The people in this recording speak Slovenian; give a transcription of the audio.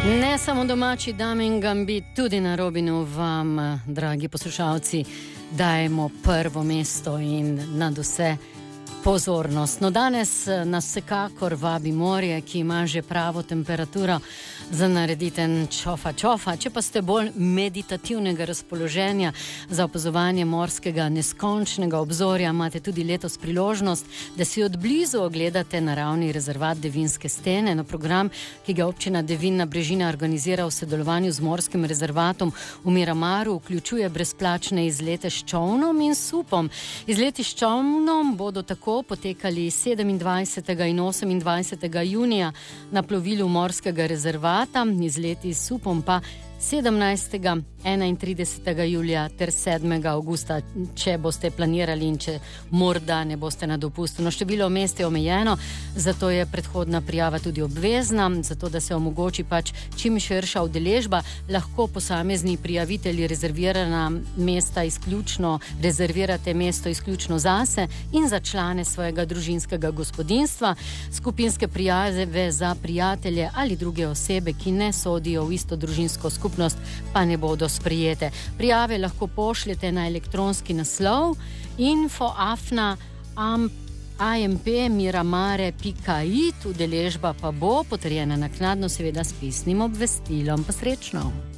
Ne samo domači dame in gambit, tudi na Robinu vam, dragi poslušalci, dajemo prvo mesto in nad vse pozornost. No, danes nas vsekakor vabi morje, ki ima že pravo temperaturo za narediti en čofa. Če pa ste bolj meditativnega razpoloženja za opazovanje morskega neskončnega obzorja, imate tudi letos priložnost, da si od blizu ogledate naravni rezervat Devinske stene. No, program, ki ga občina Devinna Brežina organizira v sodelovanju z morskim rezervatom v Miramaru, vključuje brezplačne izlete s čolnom in supom. Izleti s čolnom bodo tako potekali 27. in 28. junija na plovilu morskega rezervata, izleti s supom pa 17., 31. julija ter 7. augusta, če boste planirali in če morda ne boste na dopustu. No, število mest je omejeno, zato je predhodna prijava tudi obvezna, zato da se omogoči čim širša udeležba. Lahko posamezni prijavitelji rezervirate mesto izključno zase in za člane svojega družinskega gospodinjstva. Skupinske prijave za prijatelje ali druge osebe, ki ne sodijo v isto družinsko skupnost, pa ne bodo sprijete. Prijave lahko pošljete na elektronski naslov info@ampmiramare.it. Udeležba pa bo potrjena naknadno, seveda s pisnim obvestilom. Pa srečno!